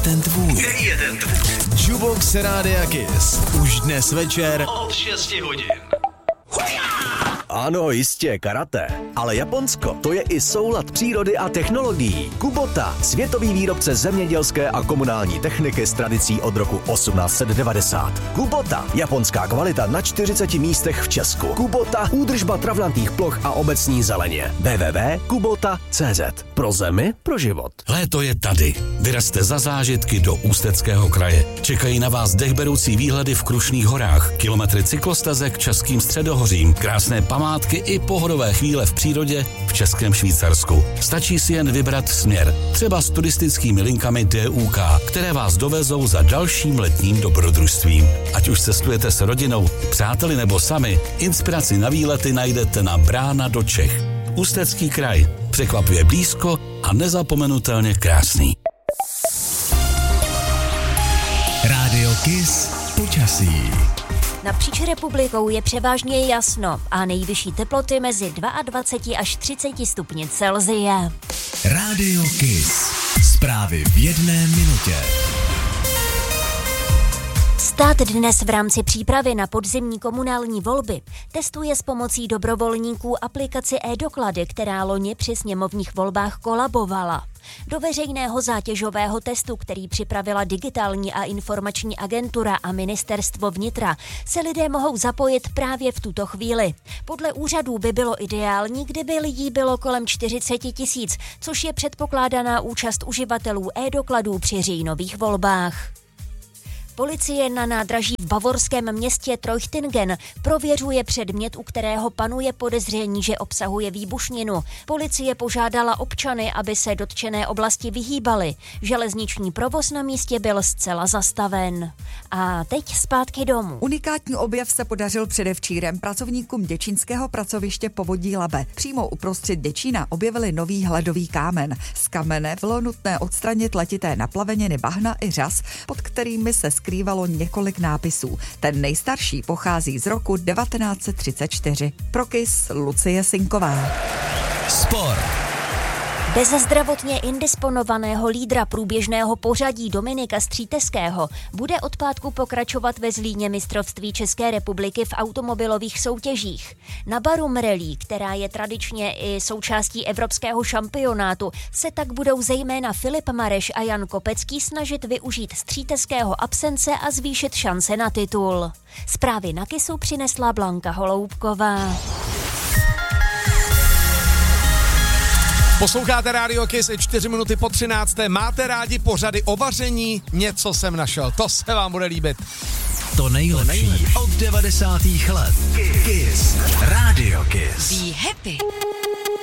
ten tvůj? Jukebox Rádia Kiss. Už dnes večer od 6 hodin. Ano, jistě, karate. Ale Japonsko, to je i soulad přírody a technologií. Kubota, světový výrobce zemědělské a komunální techniky s tradicí od roku 1890. Kubota, japonská kvalita na 40 místech v Česku. Kubota, údržba travnatých ploch a obecní zeleně. www.kubota.cz. Pro zemi, pro život. Léto je tady. Vyrazte za zážitky do Ústeckého kraje. Čekají na vás dechberoucí výhledy v Krušných horách, kilometry cyklostezek českým středohořím, krásné památky i pohodové chvíle v přírodě v Českém Švýcarsku. Stačí si jen vybrat směr, třeba s turistickými linkami DUK, které vás dovezou za dalším letním dobrodružstvím. Ať už cestujete s rodinou, přáteli nebo sami, inspiraci na výlety najdete na Brána do Čech. Ústecký kraj. Překvapuje blízko a nezapomenutelně krásný. Rádio Kiss počasí. Napříč republikou je převážně jasno a nejvyšší teploty mezi 22 až 30 stupni Celsia. Rádio Kiss. Zprávy v 1 minutě. Stát dnes v rámci přípravy na podzimní komunální volby testuje s pomocí dobrovolníků aplikaci e-doklady, která loni při sněmovních volbách kolabovala. Do veřejného zátěžového testu, který připravila Digitální a informační agentura a Ministerstvo vnitra, se lidé mohou zapojit právě v tuto chvíli. Podle úřadů by bylo ideální, kdyby lidí bylo kolem 40 000, což je předpokládaná účast uživatelů e-dokladů při říjnových volbách. Policie na nádraží v bavorském městě Treuchtingen prověřuje předmět, u kterého panuje podezření, že obsahuje výbušninu. Policie požádala občany, aby se dotčené oblasti vyhýbali. Železniční provoz na místě byl zcela zastaven. A teď zpátky domů. Unikátní objev se podařil předevčírem pracovníkům děčínského pracoviště Povodí Labe. Přímo uprostřed Děčína objevili nový hledový kámen. Z kamene bylo nutné odstranit letité naplaveniny bahna i řas, pod kterými se skrývalo několik nápisů. Ten nejstarší pochází z roku 1934. Pro Kiss Lucie Sinková. Sport. Bez zdravotně indisponovaného lídra průběžného pořadí Dominika Stříteského bude od pátku pokračovat ve Zlíně mistrovství České republiky v automobilových soutěžích. Na Barum Rally, která je tradičně i součástí evropského šampionátu, se tak budou zejména Filip Mareš a Jan Kopecký snažit využít Stříteského absence a zvýšit šance na titul. Zprávy na Kissu přinesla Blanka Holoubková. Posloucháte Rádio Kiss 4 minuty po 13. Máte rádi pořady o vaření? Něco jsem našel, to se vám bude líbit. To nejlepší od 90. let. Kiss. Rádio Kiss. Be happy.